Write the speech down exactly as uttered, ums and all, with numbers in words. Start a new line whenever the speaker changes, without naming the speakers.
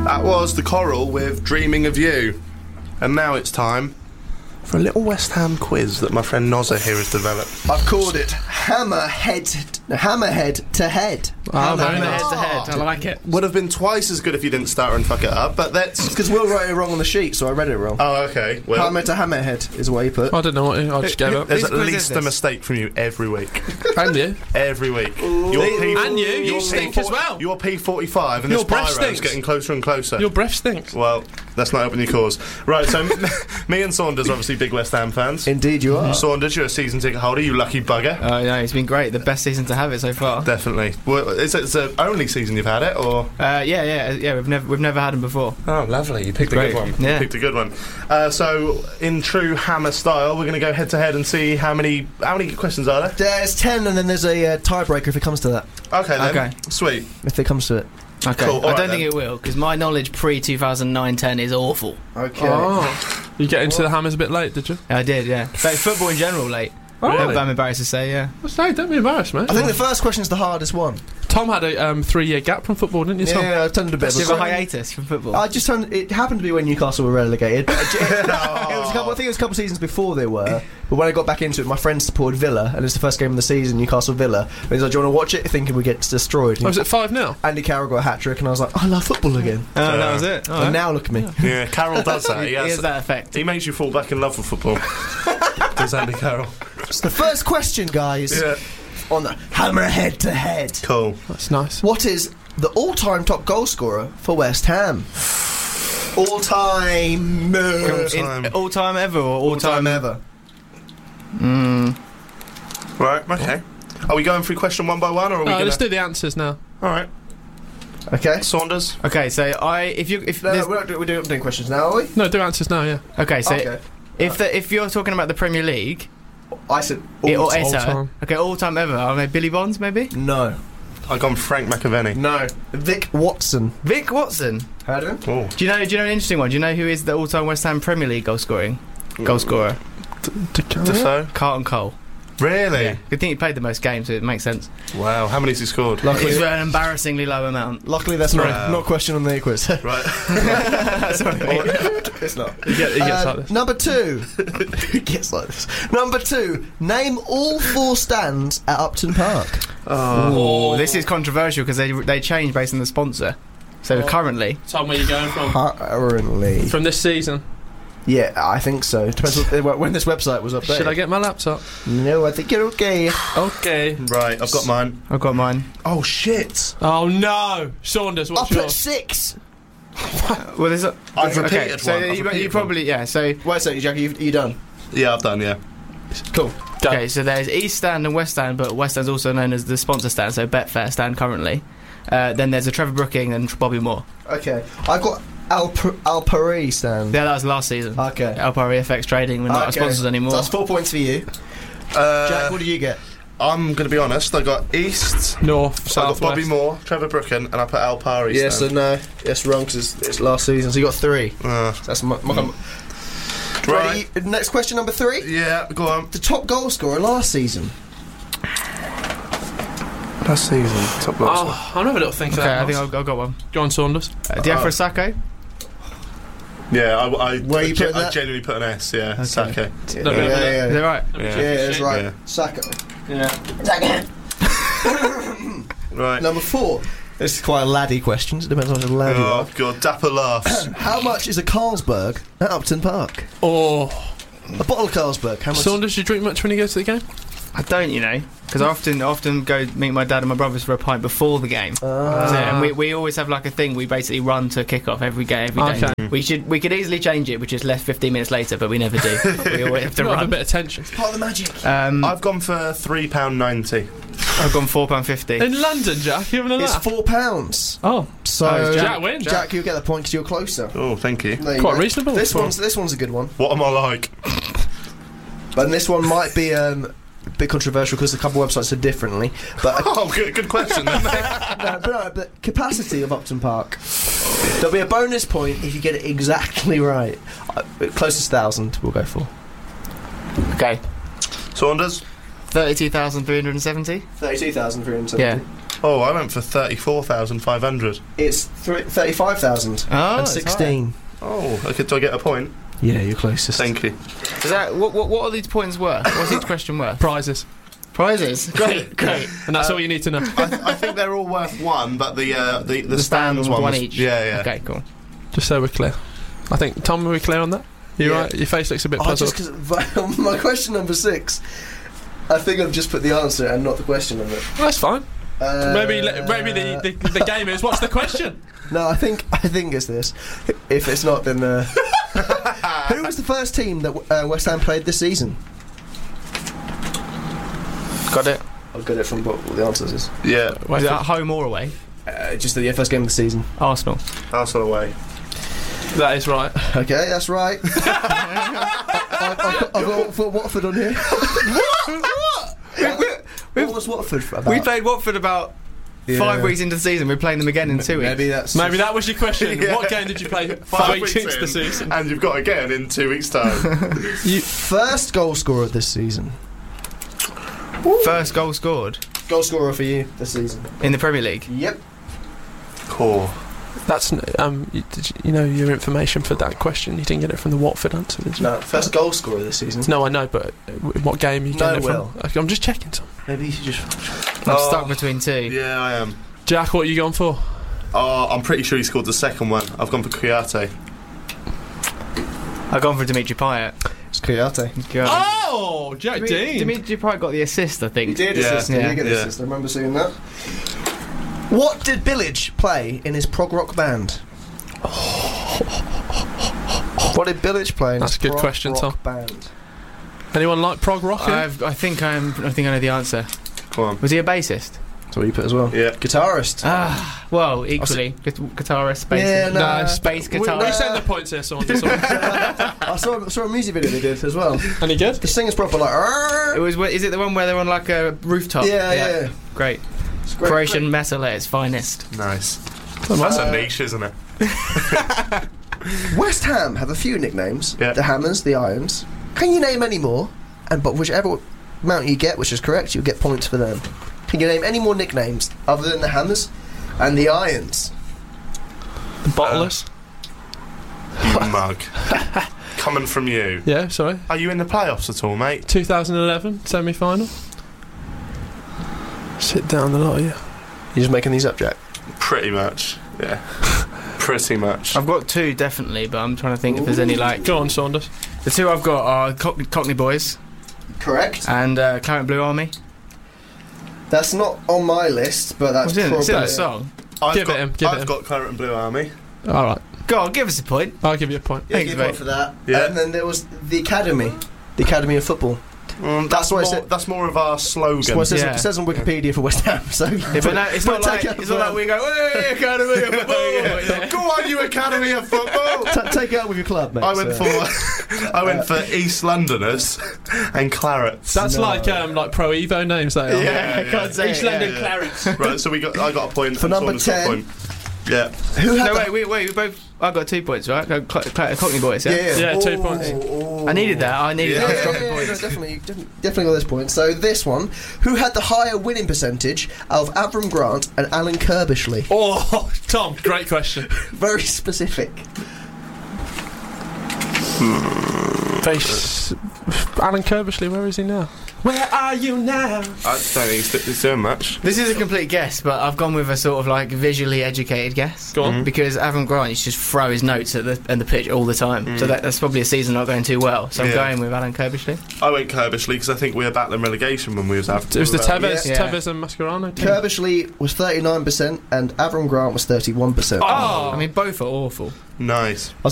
That was The Coral with Dreaming of You. And now it's time for a little West Ham quiz that my friend Nozza here has developed.
I've called it Hammerhead, Hammerhead to Head.
Oh, very
Head
nice.
to head. I like it.
Would have been twice as good if you didn't stutter and fuck it up, but that's...
Because Will wrote it wrong on the sheet, so I read it wrong.
Oh, okay. Well,
Hammer to Hammerhead is what he put.
I don't know what I just gave up.
there's
Whose
at
quiz
least
is
a
this?
mistake from you every week.
And you.
Every week. Your P-
And you, you
your
stink
P-
as well.
Your P forty-five and
Your
the
breath
Spyro's
stinks.
getting closer and closer.
Your breath stinks.
Well, that's not helping your cause. Right, so me and Saunders are obviously big West Ham fans.
Indeed you are.
Saunders, you're a season ticket holder, you lucky bugger.
Oh, yeah, it's been great. The best season to have it so far.
Definitely. Well, is it the only season you've had it, or...?
Uh, yeah, yeah, yeah. We've never we've never had them before.
Oh, lovely. You picked a
Great.
good one.
Yeah.
You picked a good one. Uh, so, in true Hammer style, we're going to go head-to-head and see how many how many questions are there?
There's ten, and then there's a uh, tiebreaker if it comes to that.
Okay, then.
Okay.
Sweet.
If it comes to it.
Okay.
Cool,
I
alright
don't think
then.
it will, because my knowledge pre two thousand nine ten is awful.
Okay.
Oh. You get into the Hammers a bit late, did you?
I did, yeah. But football in general, late.
Really?
I'm embarrassed to say, yeah.
Well, say, don't be embarrassed, mate.
I think the first question's the hardest one.
Tom had a um, three-year gap from football, didn't you, Tom?
Yeah, I turned a bit
Do
of
you
a
have a hiatus from football?
I just turned. It happened to be when Newcastle were relegated. But it, it was a couple, I think it was a couple of seasons before they were. But when I got back into it, my friend supported Villa, and it's the first game of the season, Newcastle Villa. And he's like, "Do you want to watch it?" Thinking we get destroyed.
Oh, was it five nil?
Andy Carroll got a hat trick, and I was like, "I love football again."
Oh, that was it.
And now look at me.
Yeah, Carroll does that. He,
He
has,
has that effect.
he makes you fall back in love with football. Does Andy Carroll?
It's the first question, guys,
Yeah.
on the Hammer head to head.
Cool.
That's nice.
What is the all-time top goal scorer for West Ham? All-time. uh,
time.
In, all time ever or all,
All-time
time
ever.
Mm.
Right, okay. Are we going through question one by one, or are we
Oh,
going
let's
to...
do the answers now.
Alright.
Okay.
Saunders?
Okay, so I if you if
No,
there's-
we're not doing, we're doing, doing questions now, are we?
No, do answers now, yeah.
okay, so
Okay.
if the, if you're talking about the Premier League
I said
it, or
all-time.
Eto'o,
time.
okay, all time ever. I mean, Billy Bonds maybe.
No.
I've gone Frank McAvenny.
No. Vic Watson.
Vic Watson.
Heard of him?
Oh.
Do you know? Do you know an interesting one? Do you know who is the all-time West Ham Premier League goal scoring goal scorer?
Defoe?
Carlton Cole.
Really?
Yeah, good thing he played the most games, so it makes sense.
Wow, how many has he scored?
It's
Luckily,
an embarrassingly low amount.
luckily that's
Wow.
not not a question on the quiz.
Right.
Sorry.
It's not.
He, get, he gets
Uh,
like this.
Number two. It gets like this. Number two. Name all four stands at Upton Park.
Oh, this is controversial because they they change based on the sponsor. So
Oh.
currently,
Tom, where you going from?
Currently.
From this season.
Yeah, I think so. Depends what, when this website was updated.
Should I get my laptop?
No, I think you're okay.
Okay.
Right, I've got mine.
I've got mine.
Oh, shit.
Oh no! Saunders, what's
Up at
yours?
six.
Well, there's a,
I've
okay,
repeated
so
one. I've
you, you
repeated
probably yeah. So
Wait a second, Jackie, you, you done?
Yeah, I've done, yeah.
Cool.
Go.
okay, so there's East Stand and West Stand, but West Stand's also known as the sponsor stand. So Betfair stand currently. Uh, then there's a Trevor Brooking and Bobby Moore.
Okay. I've got Al, Al Paris stand.
Yeah, that was last season.
Okay.
Alpari F X Trading. We're not
Okay.
sponsors anymore.
So that's four points for you.
Uh,
Jack, what do you get?
I'm going to be honest, I got East,
North,
so I got
south,
Bobby
west.
Moore, Trevor Brooken, and I put Al Pari.
Yes or no? Yes, wrong, because it's, it's last season. So you got three.
Uh,
So that's my, my,
right.
Ready? Next question, number three.
Yeah, go on.
The top goal scorer last season.
Last season, top goal.
Oh, I'll have a little think of
Okay,
that.
I think I've, I've got one.
Go on, Saunders.
Uh, Diafra Sacco.
Yeah, I, I,
Where
I,
you
ge-
putting
I
that?
genuinely put an S, yeah.
Okay.
Sake.
Yeah,
No,
yeah,
no, no.
yeah.
Is that right?
Yeah.
Yeah, that's right.
Yeah.
Saka.
Yeah.
Right.
Number four. This is quite a laddie question. It depends on how lad you
Oh,
are.
God, dapper laughs.
How much is a Carlsberg at Upton Park?
Oh,
A bottle of Carlsberg. How much?
Saunders, do you drink much when you go to the game?
I don't, you know, because I often often go meet my dad and my brothers for a pint before the game.
Ah.
So, and we, we always have like a thing. We basically run to kick off every game. Every
Okay.
game. We should we could easily change it, which is left fifteen minutes later, but we never do. We always have to
You have a
run.
bit of tension.
Part of the magic.
Um,
I've gone for three pounds ninety.
I've gone four pound fifty.
In London, Jack, you having a
It's
laugh?
four pounds.
Oh,
So
Oh,
Jack wins.
Jack, you get the point because you're closer.
Oh, thank you.
There you
Quite
go.
reasonable.
This
Well-
one's this one's a good one,
What am I like?
but this one might be um, a bit controversial because a couple of websites said differently. But
Oh, good, good question. Then.
no, but, no, but capacity of Upton Park. There'll be a bonus point if you get it exactly right. Uh, closest thousand we'll go for.
Okay,
Saunders.
thirty-two thousand three hundred and seventy.
Thirty-two thousand three hundred
Yeah.
seventy.
Oh, I went for thirty-four thousand five hundred.
It's th- thirty-five thousand
Oh,
and
it's
sixteen.
Oh, okay, do I get a point?
Yeah, you're closest.
Thank you.
Is that what? What, what are these points worth? What's each question worth?
Prizes.
Prizes. Great, great.
And that's all you need to know.
I, th- I think they're all worth one, but the uh, the, the,
The
stands
stand
one
one
was-
each.
Yeah, yeah.
Okay, cool.
Just so we're clear. I think, Tom, are we clear on that? You
Yeah.
right? Your face looks a bit
Oh,
puzzled.
just because my question number six, I think I've just put the answer and not the question on it.
That's fine.
Uh,
Maybe le- maybe the, the, the game is, what's the question?
No, I think I think it's this. If it's not, then uh, who was the first team that uh, West Ham played this season?
Got it.
I've got it from what the answers is.
Yeah,
Wait,
Is it at home or away?
Uh, just the first game of the season.
Arsenal.
Arsenal away.
that is right.
Okay, that's right. I, I've, got, I've got for Watford on here.
What?
What was Watford about?
We played Watford about
Yeah.
five weeks into the season. We're playing them again in two weeks.
Maybe that's
Maybe that was your question.
Yeah.
What game did you play five,
Five
weeks
weeks
into the
in,
season?
and you've got again in two weeks' time.
you, first goal scorer this season.
First goal scored
Goal scorer for you this season.
in the Premier League.
Yep.
Cool.
That's n- um. You, did you, you know your information for that question? You didn't get it from the Watford answer, did you?
No, first goal scorer this season.
No, I know, but uh, w- what game are you
No,
getting it
Will.
from? Okay, I'm just checking. Tom.
Maybe you should just.
I'm
Oh.
stuck between two.
Yeah, I am.
Jack, what are you going for?
Oh, I'm pretty sure he scored the second one. I've gone for Kouyaté.
I've gone for Dimitri Payet.
It's Kouyaté.
Oh, Jack
Dimi- Dimitri Payet got the assist, I think.
He did
Yeah.
assist. He
Yeah.
did get
Yeah.
assist. I remember seeing that. What did Billage play in his prog rock band? What did Billage play in
That's
his
a good
prog
question,
rock
Tom.
band?
Anyone like prog rock?
I've, I think I'm. I think I know the answer.
Come on.
Was he a bassist?
That's what you put as well.
Yeah.
Guitarist.
Ah, well, equally gu- guitarist, bassist.
Yeah, no,
No,
space
we,
guitar.
we send the points here, Saunders.
I saw, saw a music video they did as well.
Any good?
The singer's proper like.
It was. Is it the one where they're on like a rooftop?
Yeah, yeah.
Great.
It's great,
Croatian metal at its finest.
Nice. That's
Uh,
a niche, isn't it?
great. West Ham have a few nicknames.
Yeah.
The Hammers, the Irons. Can you name any more? And but whichever amount you get, which is correct, you'll get points for them. Can you name any more nicknames other than the Hammers and the Irons?
The bottlers.
You mug. Coming from you.
Yeah, sorry.
Are you in the playoffs at all, mate?
twenty eleven semi-final. Sit down, the lot of you.
You're just making these up, Jack.
Pretty much. Yeah. Pretty much.
I've got two definitely, but I'm trying to think if there's any like.
Go on, Saunders.
The two I've got are Cockney, Cockney Boys
Correct.
and uh, Claret Blue Army.
That's not on my list, but that's
What's in it? It's in
probably
the song.
I've
Give
got,
it him, give it
I've
him.
got Claret and Blue Army.
All right,
Go on, give us a point.
I'll give you a point.
Yeah,
Thanks,
give
mate.
one for that.
Yeah.
And then there was the Academy, the Academy of Football.
Mm,
That's what I
more,
said.
That's more of our slogan.
Well, it says,
Yeah.
it says on Wikipedia for West Ham, so
Yeah, but no, it's not
But
like
take it
it's not
out
like we go, hey, Academy of Football.
Yeah. Go on, you Academy of Football.
T- take it out with your club, mate.
I went
so.
for I went for East Londoners and Clarets.
That's
No.
like um, like Pro Evo names. They are.
Yeah,
I can't say
East
it,
London
yeah.
Clarets.
Right, so we got I got a point.
For
and
number
Saunders got a
ten.
point. Yeah.
Who had
No,
the-
wait, wait, wait. We both. I got two points, right? Cl- Cl- Cl- Cockney Boys, yeah.
Yeah,
Yeah, two
Oh,
points.
oh.
I needed that. I needed
Yeah.
that. I was
Yeah,
dropping
yeah, yeah, no,
points.
definitely, definitely, definitely got this point. So this one, who had the higher winning percentage of Avram Grant and Alan Kirbishley?
Oh, Tom, great question.
Very specific.
Very s- Alan Kirbishley, where is he now? Where are you now?
I don't think he's, he's doing much.
This is a complete guess, but I've gone with a sort of like visually educated guess.
Go on.
Mhm.
Because Avram Grant used to just throw his notes at the at the pitch all the time, so that, that's probably a season not going too well. So I'm
Yeah.
going with Alan Kirbishley.
I went Kirbishley because I think we were battling relegation when we was after.
It was the Tevez,
Yeah.
Tevez and Mascherano team.
Kirbishley was thirty-nine percent and Avram Grant was thirty-one percent.
Oh.
I mean, both are awful.
Nice.
I was